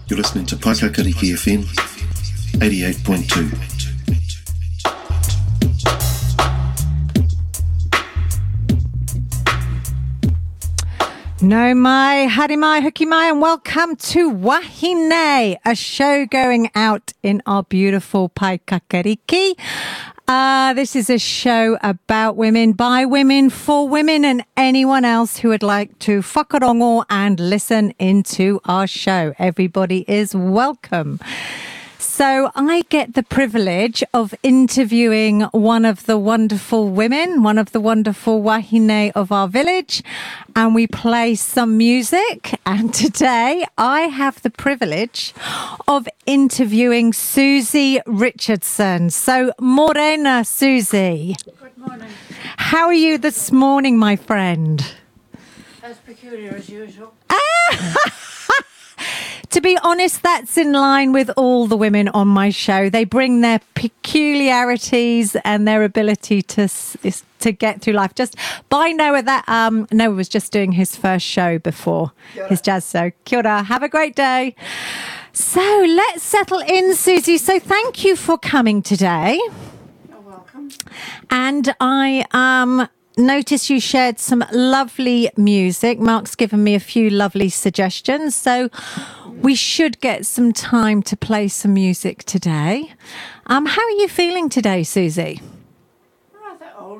You're listening to Paikakariki FM 88.2. No mai, harimai, hukimai, and welcome to Wahine, a show going out in our beautiful Paikakariki. This is a show about women, by women, for women, and anyone else who would like to whakarongo and listen into our show. Everybody is welcome. So I get the privilege of interviewing one of the wonderful women, one of the wonderful wahine of our village, and we play some music. And today I have the privilege of interviewing Susie Richardson. So morena, Susie. Good morning. How are you this morning, my friend? As peculiar as usual. To be honest, that's in line with all the women on my show. They bring their peculiarities and their ability to get through life. Just by Noah, Noah was just doing his first show before his jazz show. Kia ora. Have a great day. So let's settle in, Susie. So thank you for coming today. You're welcome. And I notice you shared some lovely music. Mark's given me a few lovely suggestions. So we should get some time to play some music today. How are you feeling today, Susie? Rather old.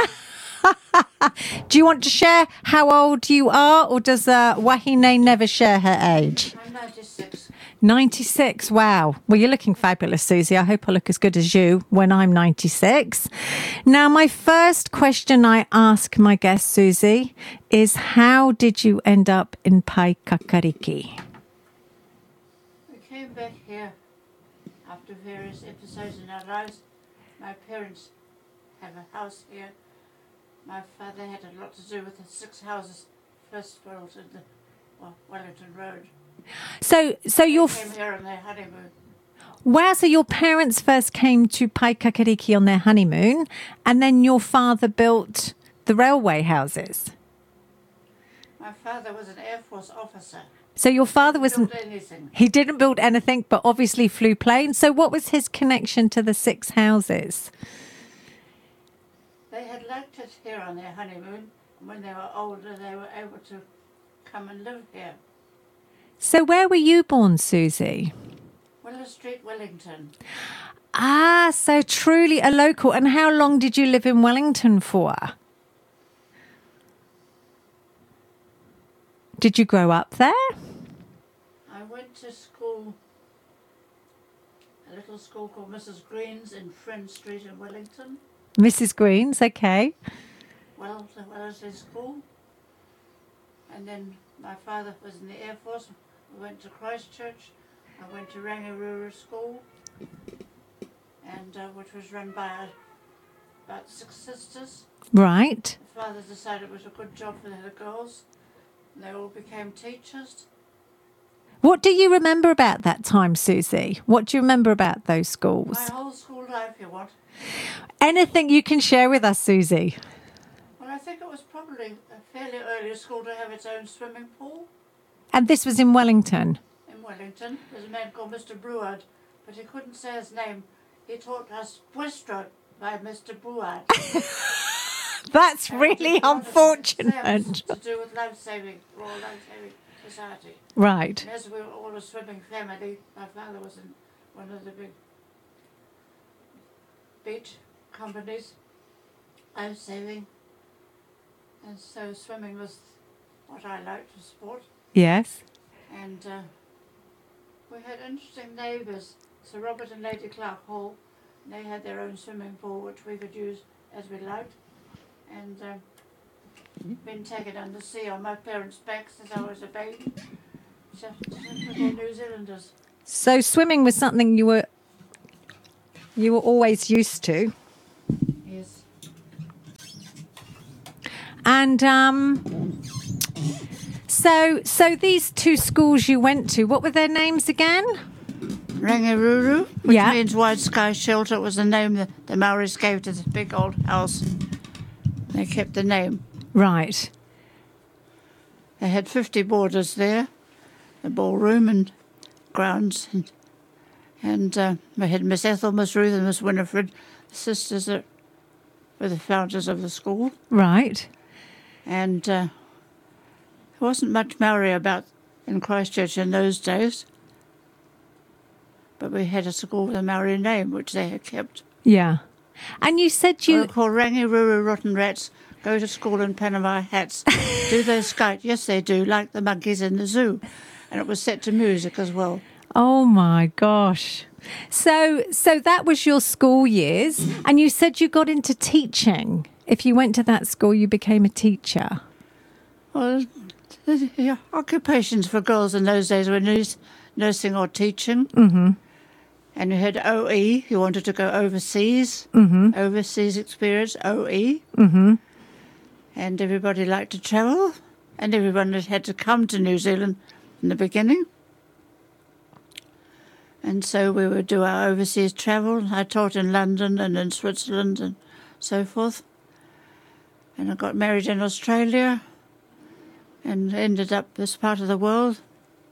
Do you want to share how old you are, or does Wahine never share her age? I'm 96. 96, wow. Well, you're looking fabulous, Susie. I hope I look as good as you when I'm 96. Now, my first question I ask my guest, Susie, is how did you end up in Paikakariki? We came back here after various episodes in our lives. My parents have a house here. My father had a lot to do with the 6 houses first built in the Wellington Road. So your They came here on their honeymoon. wow, so your parents first came to Paikakariki on their honeymoon, and then your father built the railway houses. My father was an Air Force officer. So your father wasn't... Built anything. He didn't build anything, but obviously flew planes. So what was his connection to the 6 houses? They had liked it here on their honeymoon. And when they were older, they were able to come and live here. So where were you born, Susie? Willow Street, Wellington. Ah, so truly a local. And how long did you live in Wellington for? Did you grow up there? I went to school, a little school called Mrs. Green's in Friend Street in Wellington. Mrs. Green's, okay. Wellesley School. And then my father was in the Air Force. We went to Christchurch. I went to Rangiroa School, and which was run by about 6 sisters. Right. The father decided it was a good job for the girls. And they all became teachers. What do you remember about that time, Susie? What do you remember about those schools? My whole school life, you want? Anything you can share with us, Susie? Well, I think it was probably a fairly early school to have its own swimming pool. And this was in Wellington? In Wellington. There's a man called Mr. Bruard, but he couldn't say his name. He taught us Puestro by Mr. Bruard. That's really unfortunate. To do with life-saving, Royal Life-Saving Society. Right. And as we were all a swimming family, my father was in one of the big beach companies, life-saving. And so swimming was what I liked for sport. Yes. And we had interesting neighbours, Sir Robert and Lady Clark Hall. And they had their own swimming pool, which we could use as we liked. And been taken under sea on my parents' backs since I was a baby. Just little New Zealanders. So swimming was something you were always used to. Yes. And so these 2 schools you went to, what were their names again? Rangiroa, which Yeah. means Wide Sky Shelter, was the name that the Maoris gave to this big old house. They kept the name. Right. They had 50 boarders there, the ballroom, and grounds. And we had Miss Ethel, Miss Ruth and Miss Winifred, sisters that were the founders of the school. Right. And there wasn't much Maori about in Christchurch in those days. But we had a school with a Maori name, which they had kept. Yeah. And you said We were called Rangiruru Rotten Rats, go to school in Panama hats. Do they skate? Yes, they do, like the monkeys in the zoo. And it was set to music as well. Oh my gosh. So that was your school years, and you said you got into teaching. If you went to that school, you became a teacher. Well, the occupations for girls in those days were nursing or teaching. Mm-hmm. And you had OE, you wanted to go overseas, overseas experience, OE. Mm-hmm. And everybody liked to travel, and everyone had to come to New Zealand in the beginning. And so we would do our overseas travel. I taught in London and in Switzerland and so forth. And I got married in Australia and ended up this part of the world.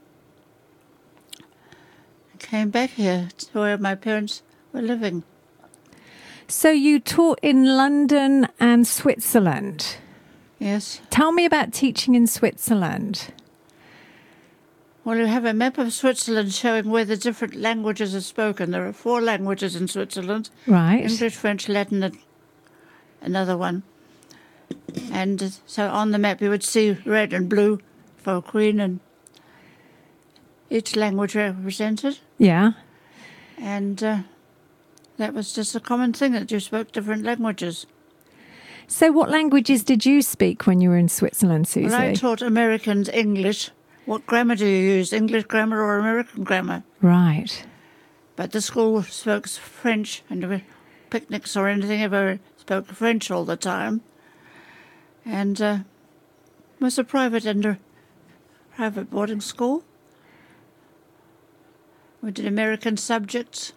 I came back here to where my parents were living. So you taught in London and Switzerland. Yes. Tell me about teaching in Switzerland. Well, you have a map of Switzerland showing where the different languages are spoken. There are 4 languages in Switzerland. Right. English, French, Latin, and another one. And so on the map you would see red and blue for Queen and each language represented. Yeah. And that was just a common thing, that you spoke different languages. So what languages did you speak when you were in Switzerland, Susie? Well, I taught Americans English. What grammar do you use, English grammar or American grammar? Right. But the school spoke French, and picnics or anything, ever spoke French all the time. And was a private boarding school. We did American subjects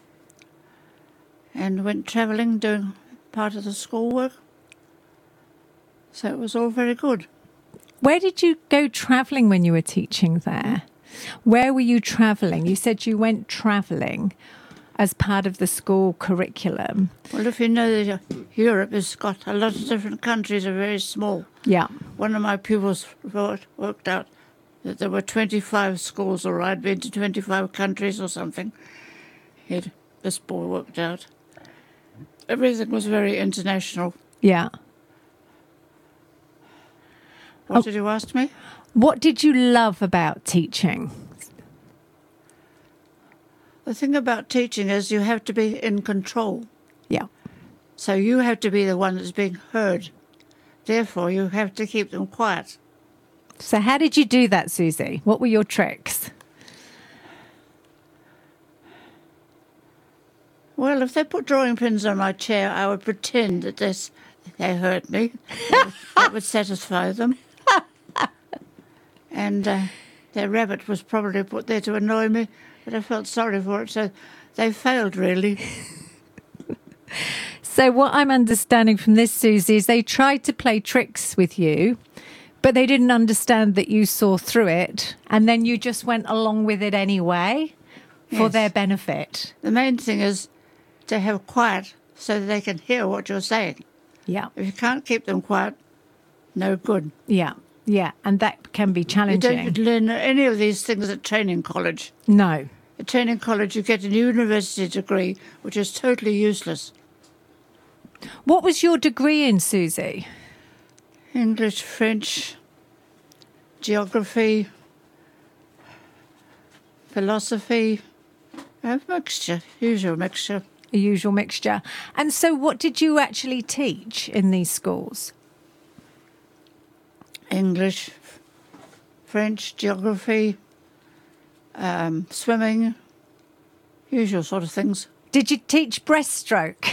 and went travelling, doing part of the schoolwork. So it was all very good. Where did you go travelling when you were teaching there? Where were you travelling? You said you went travelling as part of the school curriculum. Well, if you know that Europe has got a lot of different countries, are very small. Yeah. One of my pupils worked out that there were 25 schools, or I'd been to 25 countries or something. This boy worked out. Everything was very international. Yeah. What did you ask me? What did you love about teaching? The thing about teaching is you have to be in control. Yeah. So you have to be the one that's being heard. Therefore, you have to keep them quiet. So how did you do that, Susie? What were your tricks? Well, if they put drawing pins on my chair, I would pretend that they heard me. That would satisfy them. And their rabbit was probably put there to annoy me, but I felt sorry for it, so they failed, really. So what I'm understanding from this, Susie, is they tried to play tricks with you, but they didn't understand that you saw through it, and then you just went along with it anyway for Yes. their benefit. The main thing is to have quiet so that they can hear what you're saying. Yeah. If you can't keep them quiet, no good. Yeah. Yeah. And that can be You challenging. don't learn any of these things at training college. No. At training college, you get a university degree, which is totally useless. What was your degree in, Susie? English, French, geography, philosophy, a mixture, usual mixture. A usual mixture. And so what did you actually teach in these schools? English, French, geography, swimming, usual sort of things. Did you teach breaststroke?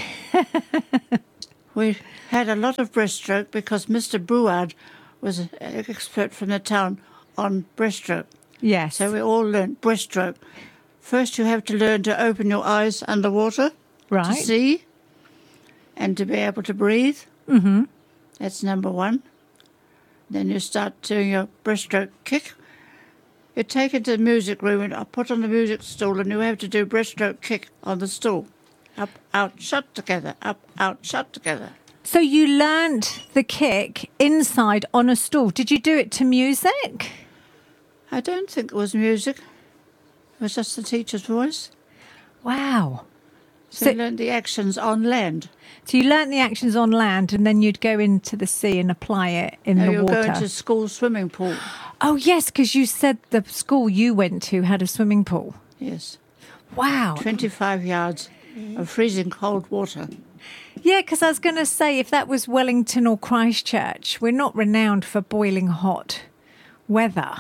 We had a lot of breaststroke because Mr. Brouard was an expert from the town on breaststroke. Yes. So we all learnt breaststroke. First you have to learn to open your eyes underwater right. to see and to be able to breathe. Mm-hmm. That's number one. Then you start doing your breaststroke kick, You take it to the music room and I put on the music stool, and you have to do breaststroke kick on the stool. Up, out, shut together. Up, out, shut together. So you learnt the kick inside on a stool. Did you do it to music? I don't think it was music. It was just the teacher's voice. Wow. So you learned the actions on land. So you learnt the actions on land, and then you'd go into the sea and apply it in the You're water. going to school swimming pool. Oh, yes, because you said the school you went to had a swimming pool. Yes. Wow. 25 yards of freezing cold water. Yeah, because I was going to say, if that was Wellington or Christchurch, we're not renowned for boiling hot weather.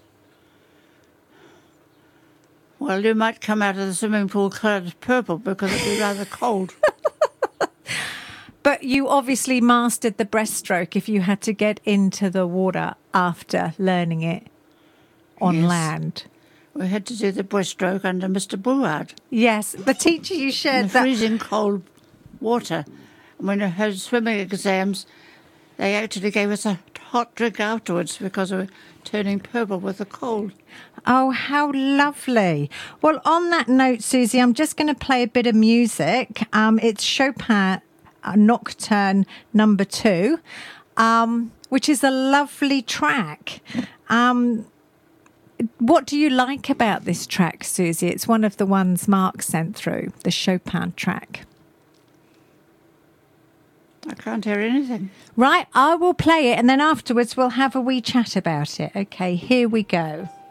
Well, you might come out of the swimming pool coloured purple because it'd be rather cold. But you obviously mastered the breaststroke if you had to get into the water after learning it on Yes. land. We had to do the breaststroke under Mr. Bullard Yes, the teacher you in shared the that. freezing cold water. And when we had swimming exams, they actually gave us a hot drink afterwards because we were turning purple with the cold. Oh, how lovely. Well, on that note, Susie, I'm just going to play a bit of music. It's Chopin Nocturne number 2, which is a lovely track. What do you like about this track, Susie? It's one of the ones Mark sent through, the Chopin track. I can't hear anything. Right, I will play it, and then afterwards we'll have a wee chat about it. Okay, here we go.